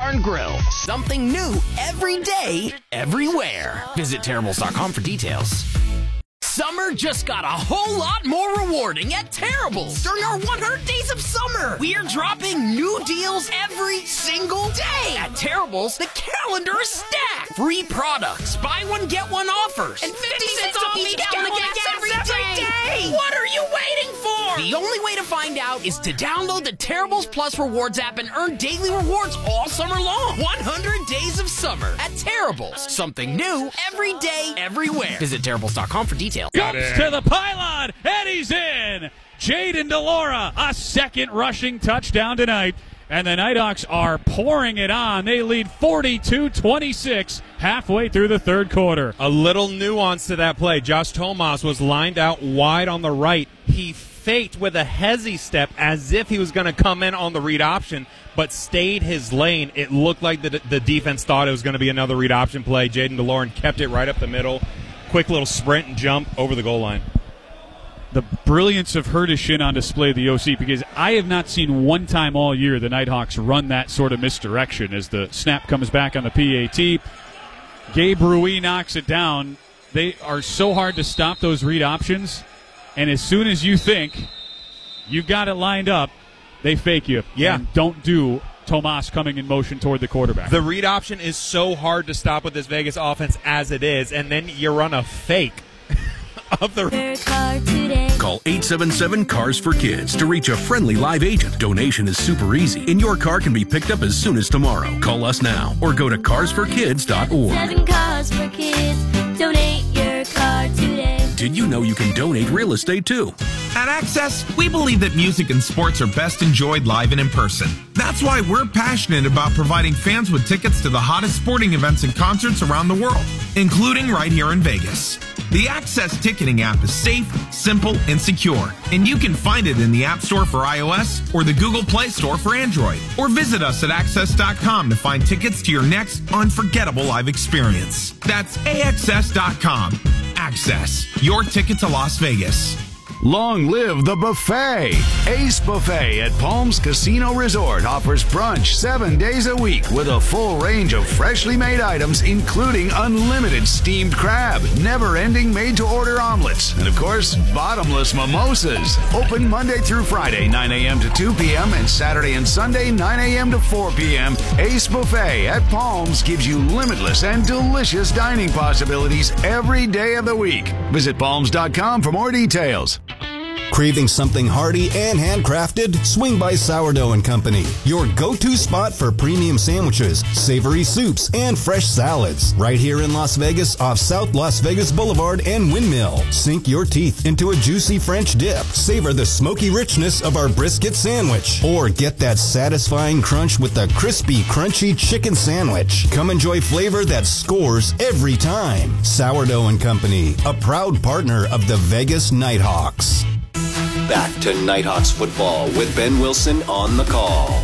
Barn Grill. Something new every day, everywhere. Visit Terribles.com for details. Summer just got a whole lot more rewarding at Terribles. During our 100 Days of Summer, we are dropping new deals every single day. At Terribles, the calendar is stacked. Free products, buy one, get one offers, and 50 cents off each gallon of gas every day. What are you waiting for? The only way to find out is to download the Terribles Plus Rewards app and earn daily rewards all summer long. 100 Days of Summer at Terribles. Something new every day, everywhere. Visit Terribles.com for details. Comes to the pylon, and he's in. Jaden DeLaura, a second rushing touchdown tonight. And the Nighthawks are pouring it on. They lead 42-26 halfway through the third quarter. A little nuance to that play. Josh Tomas was lined out wide on the right. He faked with a hezzy step as if he was going to come in on the read option, but stayed his lane. It looked like the defense thought it was going to be another read option play. Jaden DeLaura kept it right up the middle. Quick little sprint and jump over the goal line. The brilliance of Herdishin on display, the OC, because I have not seen one time all year the Nighthawks run that sort of misdirection as the snap comes back on the PAT. Gabe Rui knocks it down. They are so hard to stop those read options, and as soon as you think you've got it lined up, they fake you. Yeah. And don't do Tomas coming in motion toward the quarterback. The read option is so hard to stop with this Vegas offense as it is, and then you run a fake of the... Call 877-CARS-FOR-KIDS to reach a friendly live agent. Donation is super easy, and your car can be picked up as soon as tomorrow. Call us now or go to carsforkids.org. 7 Cars for Kids. Donate your car today. Did you know you can donate real estate too? At Access, we believe that music and sports are best enjoyed live and in person. That's why we're passionate about providing fans with tickets to the hottest sporting events and concerts around the world, including right here in Vegas. The Access ticketing app is safe, simple, and secure, and you can find it in the App Store for iOS or the Google Play Store for Android. Or visit us at Access.com to find tickets to your next unforgettable live experience. That's AXS.com. Access, your ticket to Las Vegas. Long live the buffet! Ace Buffet at Palms Casino Resort offers brunch 7 days a week with a full range of freshly made items, including unlimited steamed crab, never-ending made-to-order omelets, and, of course, bottomless mimosas. Open Monday through Friday, 9 a.m. to 2 p.m., and Saturday and Sunday, 9 a.m. to 4 p.m. Ace Buffet at Palms gives you limitless and delicious dining possibilities every day of the week. Visit palms.com for more details. Craving something hearty and handcrafted? Swing by Sourdough & Company, your go-to spot for premium sandwiches, savory soups, and fresh salads. Right here in Las Vegas off South Las Vegas Boulevard and Windmill. Sink your teeth into a juicy French dip. Savor the smoky richness of our brisket sandwich. Or get that satisfying crunch with the crispy, crunchy chicken sandwich. Come enjoy flavor that scores every time. Sourdough & Company, a proud partner of the Vegas Nighthawks. Back to Nighthawks football with Ben Wilson on the call.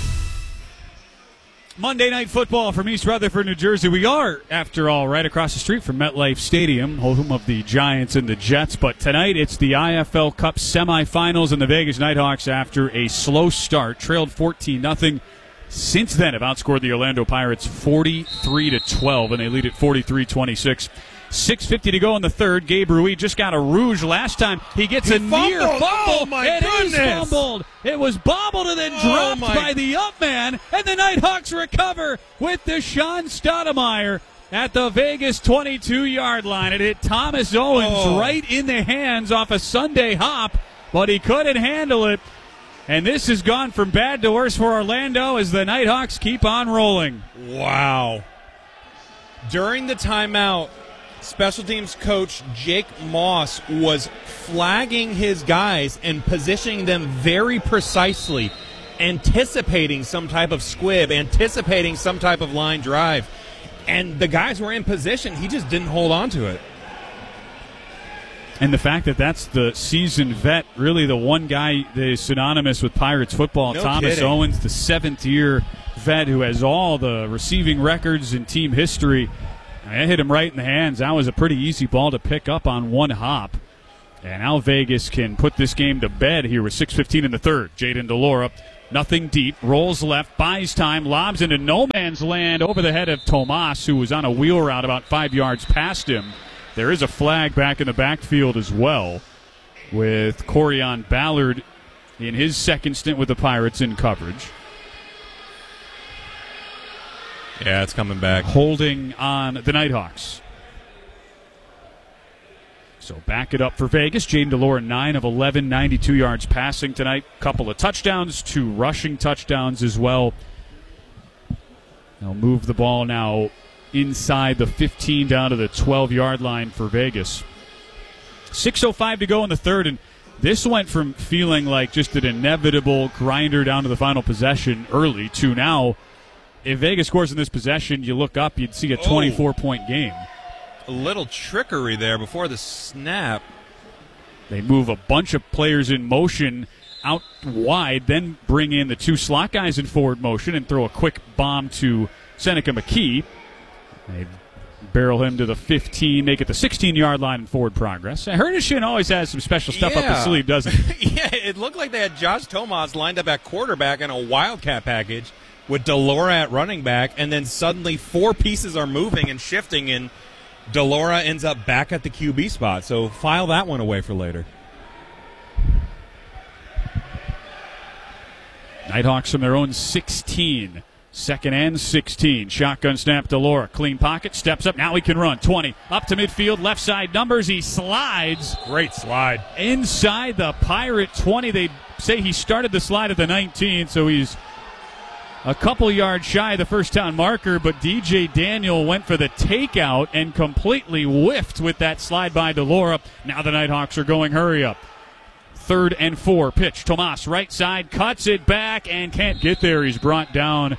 Monday Night Football from East Rutherford, New Jersey. We are, after all, right across the street from MetLife Stadium, home of the Giants and the Jets. But tonight it's the IFL Cup semifinals, and the Vegas Nighthawks, after a slow start, trailed 14-0. Since then, have outscored the Orlando Pirates 43-12, and they lead at 43-26. 6:50 to go in the third. Gabe Rui just got a rouge last time. He gets a near fumble. Oh, my goodness. It is fumbled. It was bobbled and then dropped by the up man, and the Nighthawks recover with Deshaun Stoudemire at the Vegas 22-yard line. It hit Thomas Owens right in the hands off a Sunday hop, but he couldn't handle it. And this has gone from bad to worse for Orlando as the Nighthawks keep on rolling. Wow. During the timeout, special teams coach Jake Moss was flagging his guys and positioning them very precisely, anticipating some type of squib, anticipating some type of line drive. And the guys were in position. He just didn't hold on to it. And the fact that that's the seasoned vet, really the one guy that is synonymous with Pirates football, No Thomas kidding. Owens, the seventh-year vet who has all the receiving records in team history. I hit him right in the hands. That was a pretty easy ball to pick up on one hop. And now Vegas can put this game to bed here with 6:15 in the third. Jaden DeLaura Nothing deep. Rolls left, buys time, lobs into no man's land over the head of Tomas, who was on a wheel route about 5 yards past him. There is a flag back in the backfield as well, with Corian Ballard in his second stint with the Pirates in coverage. Yeah, it's coming back. Holding on the Nighthawks. So back it up for Vegas. Jaden DeLora, 9 of 11, 92 yards passing tonight. Couple of touchdowns, 2 rushing touchdowns as well. They'll move the ball now inside the 15 down to the 12-yard line for Vegas. 6:05 to go in the third, and this went from feeling like just an inevitable grinder down to the final possession early to now, if Vegas scores in this possession, you look up, you'd see a 24-point game. A little trickery there before the snap. They move a bunch of players in motion out wide, then bring in the 2 slot guys in forward motion and throw a quick bomb to Seneca McKee. They barrel him to the 15, make it the 16-yard line in forward progress. Herdishin always has some special stuff up his sleeve, doesn't he? Yeah, it looked like they had Josh Tomas lined up at quarterback in a Wildcat package with DeLora at running back, and then suddenly 4 pieces are moving and shifting, and DeLora ends up back at the QB spot. So file that one away for later. Nighthawks from their own 16. Second and 16. Shotgun snap, DeLora. Clean pocket, steps up. Now he can run. 20. Up to midfield, left side numbers. He slides. Great slide. Inside the Pirate 20. They say he started the slide at the 19, so he's a couple yards shy of the first down marker, but DJ Daniel went for the takeout and completely whiffed with that slide by DeLora. Now the Nighthawks are going hurry up. 3rd and 4. Pitch. Tomas, right side, cuts it back and can't get there. He's brought down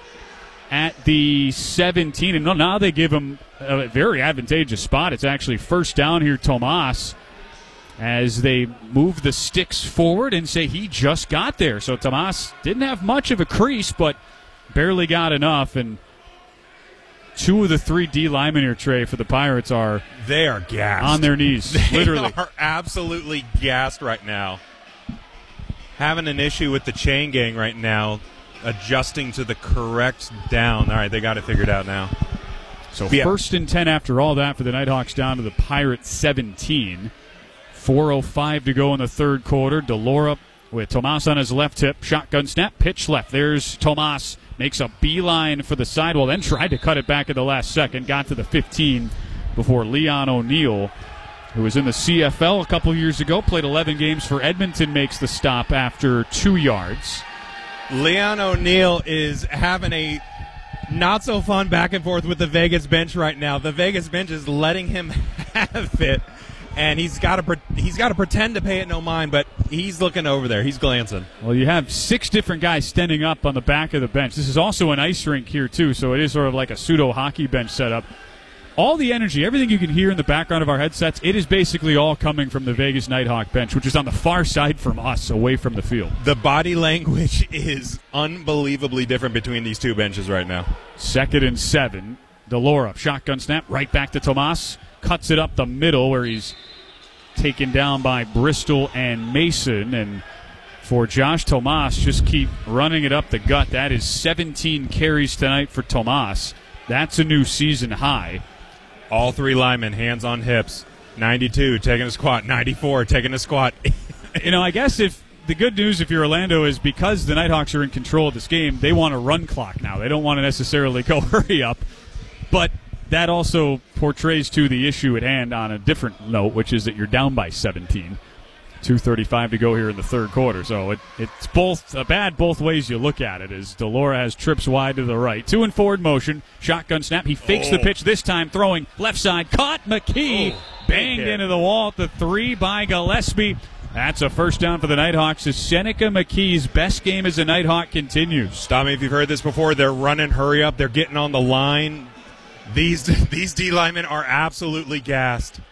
at the 17. And now they give him a very advantageous spot. It's actually first down here, Tomas, as they move the sticks forward and say he just got there. So Tomas didn't have much of a crease, but barely got enough. And 2 of the 3 D linemen here, Trey, for the Pirates are gassed on their knees. Literally, are absolutely gassed right now. Having an issue with the chain gang right now, adjusting to the correct down. All right, they got it figured out now. So first and 10 after all that for the Nighthawks down to the Pirates 17. 4:05 to go in the third quarter. DeLora with Tomas on his left hip. Shotgun snap, pitch left. There's Tomas. Makes a beeline for the sidewall, then tried to cut it back at the last second. Got to the 15 before Leon O'Neal, who was in the CFL a couple years ago, played 11 games for Edmonton, makes the stop after 2 yards. Leon O'Neal is having a not-so-fun back and forth with the Vegas bench right now. The Vegas bench is letting him have it. And he's got to pretend to pay it no mind, but he's looking over there. He's glancing. Well, you have 6 different guys standing up on the back of the bench. This is also an ice rink here, too, so it is sort of like a pseudo-hockey bench setup. All the energy, everything you can hear in the background of our headsets, it is basically all coming from the Vegas Nighthawk bench, which is on the far side from us, away from the field. The body language is unbelievably different between these 2 benches right now. 2nd and 7. DeLora, shotgun snap, right back to Tomas. Cuts it up the middle where he's taken down by Bristol and Mason. And for Josh Tomas, just keep running it up the gut. That is 17 carries tonight for Tomas. That's a new season high. All 3 linemen, hands on hips. 92, taking a squat. 94, taking a squat. I guess if the good news if you're Orlando is because the Nighthawks are in control of this game, they want a run clock now. They don't want to necessarily go hurry up. But that also portrays to the issue at hand on a different note, which is that you're down by 17. 2:35 to go here in the third quarter. So it's both bad both ways you look at it, as DeLora has trips wide to the right. 2 in forward motion. Shotgun snap. He fakes the pitch this time, throwing left side. Caught McKee. Banged into the wall at the 3 by Gillespie. That's a first down for the Nighthawks as Seneca McKee's best game as a Nighthawk continues. Stop me if you've heard this before. They're running hurry up. They're getting on the line. These D linemen are absolutely gassed.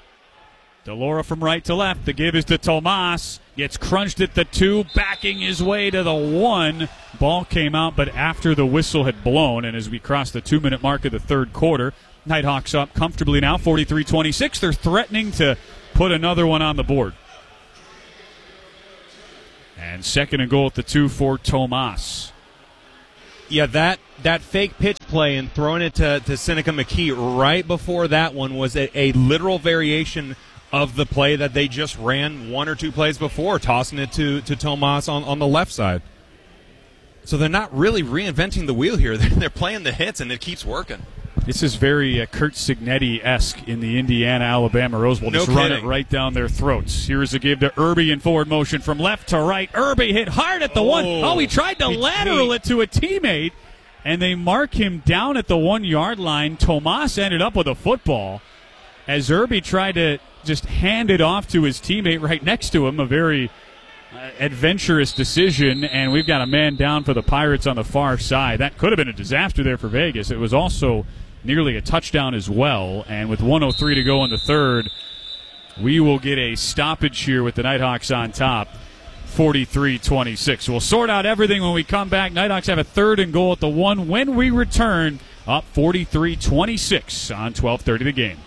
DeLora from right to left. The give is to Tomas. Gets crunched at the 2, backing his way to the 1. Ball came out, but after the whistle had blown, and as we cross the 2-minute mark of the third quarter, Nighthawks up comfortably now, 43-26. They're threatening to put another one on the board. And 2nd and goal at the 2 for Tomas. Yeah, that fake pitch play and throwing it to Seneca McKee right before that one was a literal variation of the play that they just ran 1 or 2 plays before, tossing it to Tomas on the left side. So they're not really reinventing the wheel here. They're playing the hits, and it keeps working. This is very Kurt Signetti-esque in the Indiana-Alabama Rose Bowl. Just run it right down their throats. Here's a give to Irby in forward motion from left to right. Irby hit hard at the one. Oh, he tried to lateral it to a teammate, and they mark him down at the 1-yard line. Tomas ended up with a football as Irby tried to just hand it off to his teammate right next to him. A very adventurous decision, and we've got a man down for the Pirates on the far side. That could have been a disaster there for Vegas. It was also nearly a touchdown as well, and with 1:03 to go in the third, we will get a stoppage here with the Nighthawks on top, 43-26. We'll sort out everything when we come back. Nighthawks have a 3rd and goal at the 1 when we return, up 43-26 on 12:30 the game.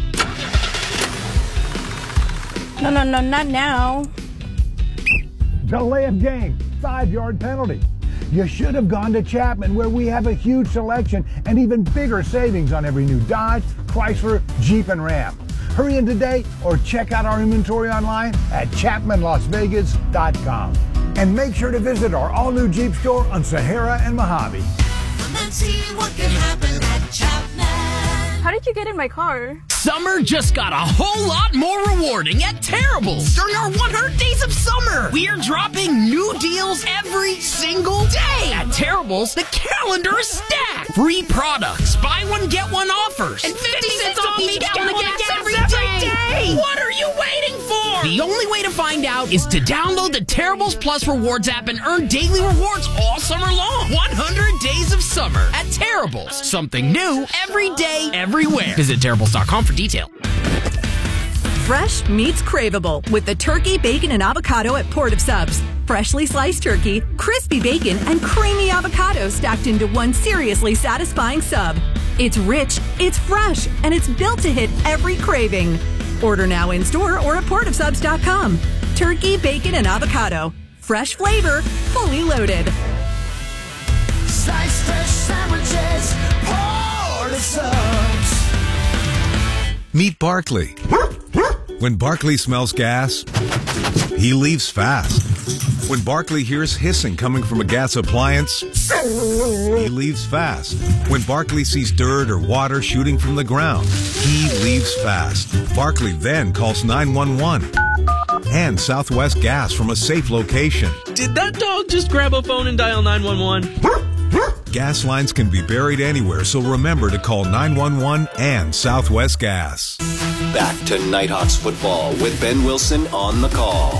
No, not now. Delay of game, 5-yard penalty. You should have gone to Chapman, where we have a huge selection and even bigger savings on every new Dodge, Chrysler, Jeep, and Ram. Hurry in today or check out our inventory online at ChapmanLasVegas.com. And make sure to visit our all-new Jeep store on Sahara and Mojave. Come and see what can happen at Chapman. How did you get in my car? Summer just got a whole lot more rewarding at Terrible's during our 100 Days of Summer. We are dropping new deals every single day. At Terrible's, the calendar is stacked. Free products, buy one, get one offers, and 50 cents off each gallon of gas every day. What are you waiting for? The only way to find out is to download the Terrible's Plus Rewards app and earn daily rewards all summer long. 100 Days of Summer at Terrible's. Something new every day, everywhere. Visit Terrible's.com for detail. Fresh meets craveable with the turkey, bacon, and avocado at Port of Subs. Freshly sliced turkey, crispy bacon, and creamy avocado stacked into one seriously satisfying sub. It's rich, it's fresh, and it's built to hit every craving. Order now in-store or at portofsubs.com. Turkey, bacon, and avocado. Fresh flavor, fully loaded. Slice fresh sandwiches, Port of Subs. Meet Barkley. When Barkley smells gas, he leaves fast. When Barkley hears hissing coming from a gas appliance, he leaves fast. When Barkley sees dirt or water shooting from the ground, he leaves fast. Barkley then calls 911 and Southwest Gas from a safe location. Did that dog just grab a phone and dial 911? Gas lines can be buried anywhere, so remember to call 911 and Southwest Gas. Back to Nighthawks football with Ben Wilson on the call.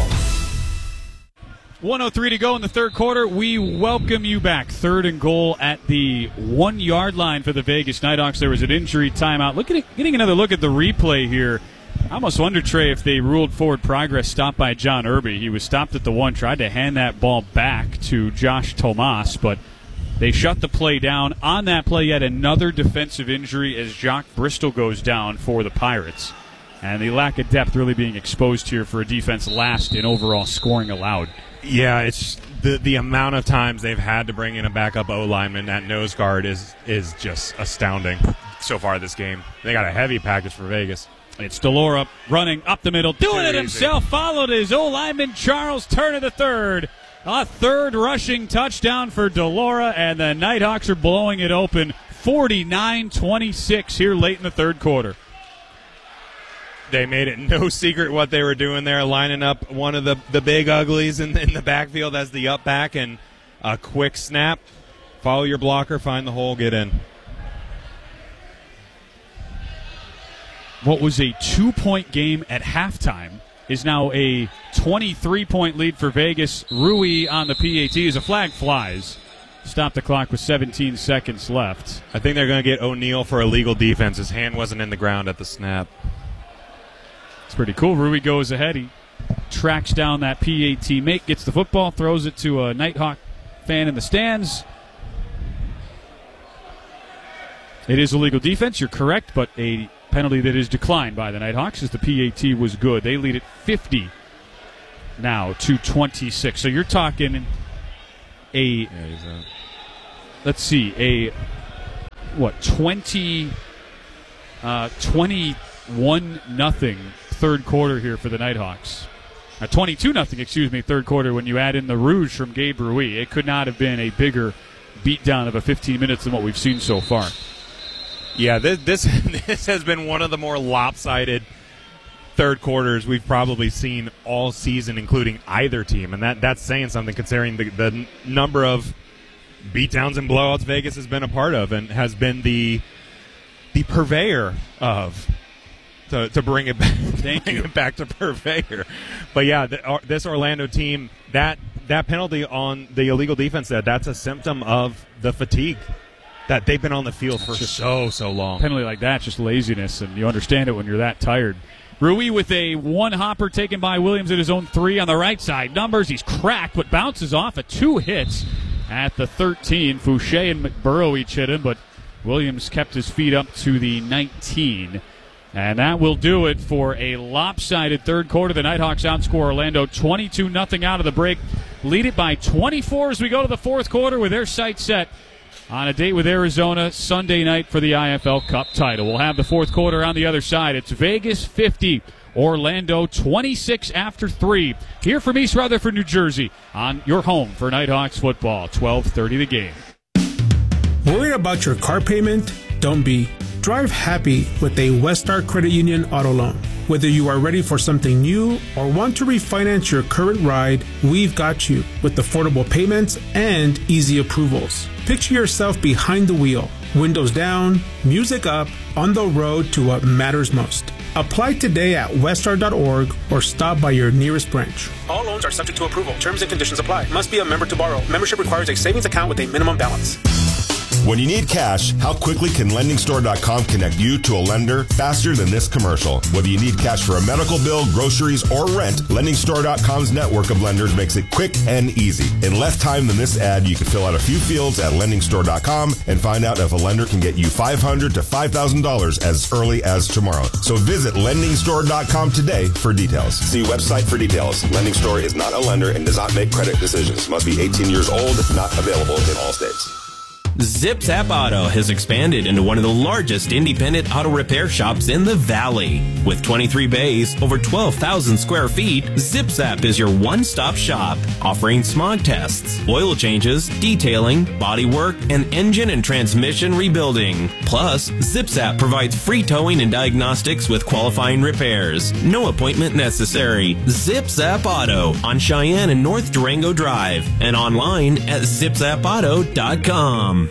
1:03 to go in the third quarter. We welcome you back. 3rd and goal at the 1-yard line for the Vegas Nighthawks. There was an injury timeout. Getting another look at the replay here. I almost wonder, Trey, if they ruled forward progress stopped by John Irby. He was stopped at the 1, tried to hand that ball back to Josh Tomas, but they shut the play down. On that play, yet another defensive injury as Jacques Bristol goes down for the Pirates. And the lack of depth really being exposed here for a defense last in overall scoring allowed. Yeah, it's the amount of times they've had to bring in a backup O-lineman at nose guard is just astounding so far this game. They got a heavy package for Vegas. It's DeLora running up the middle, doing it himself, followed his O-lineman Charles Turner III. A 3rd rushing touchdown for DeLora, and the Nighthawks are blowing it open 49-26 here late in the third quarter. They made it no secret what they were doing there, lining up one of the big uglies in the backfield as the up back, and a quick snap. Follow your blocker, find the hole, get in. What was a 2-point game at halftime is now a 23-point lead for Vegas. Rui on the PAT as a flag flies. Stop the clock with 17 seconds left. I think they're going to get O'Neal for illegal defense. His hand wasn't in the ground at the snap. It's pretty cool. Rui goes ahead. He tracks down that PAT mate, gets the football, throws it to a Nighthawk fan in the stands. It is illegal defense, you're correct, but a penalty that is declined by the Nighthawks as the PAT was good. They lead it now to 26. So you're talking let's see, 21-0 third quarter here for the Nighthawks. 22-0, third quarter when you add in the rouge from Gabe Rui. It could not have been a bigger beatdown of a 15 minutes than what we've seen so far. Yeah, this has been one of the more lopsided third quarters we've probably seen all season, including either team, and that's saying something considering the number of beatdowns and blowouts Vegas has been a part of and has been the purveyor of. To bring it back, it back to purveyor. But yeah, this Orlando team, that penalty on the illegal defense that's a symptom of the fatigue that they've been on the field for so long. Penalty like that, just laziness, and you understand it when you're that tired. Rui with a one hopper taken by Williams at his own 3 on the right side. Numbers, he's cracked, but bounces off of 2 hits at the 13. Fouché and McBurrow each hit him, but Williams kept his feet up to the 19. And that will do it for a lopsided third quarter. The Nighthawks outscore Orlando 22-0 out of the break. Lead it by 24 as we go to the fourth quarter with their sights set on a date with Arizona Sunday night for the IFL Cup title. We'll have the fourth quarter on the other side. It's Vegas 50, Orlando 26 after 3. Here from East Rutherford, New Jersey, on your home for Nighthawks football. 12:30 the game. Worried about your car payment? Don't be. Drive happy with a Westar Credit Union auto loan. Whether you are ready for something new or want to refinance your current ride, we've got you with affordable payments and easy approvals. Picture yourself behind the wheel, windows down, music up, on the road to what matters most. Apply today at westar.org or stop by your nearest branch. All loans are subject to approval. Terms and conditions apply. Must be a member to borrow. Membership requires a savings account with a minimum balance. When you need cash, how quickly can LendingStore.com connect you to a lender faster than this commercial? Whether you need cash for a medical bill, groceries, or rent, LendingStore.com's network of lenders makes it quick and easy. In less time than this ad, you can fill out a few fields at LendingStore.com and find out if a lender can get you $500 to $5,000 as early as tomorrow. So visit LendingStore.com today for details. See website for details. Lending Store is not a lender and does not make credit decisions. Must be 18 years old. Not available in all states. ZipZap Auto has expanded into one of the largest independent auto repair shops in the Valley. With 23 bays, over 12,000 square feet, ZipZap is your one-stop shop, offering smog tests, oil changes, detailing, body work, and engine and transmission rebuilding. Plus, ZipZap provides free towing and diagnostics with qualifying repairs. No appointment necessary. ZipZap Auto on Cheyenne and North Durango Drive and online at zipzapauto.com.